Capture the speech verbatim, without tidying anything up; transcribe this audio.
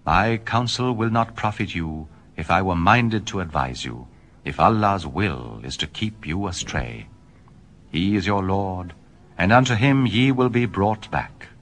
My counsel will not profit you, if I were minded to advise you, if Allah's will is to keep you astray. He is your Lord, and unto him ye will be brought back.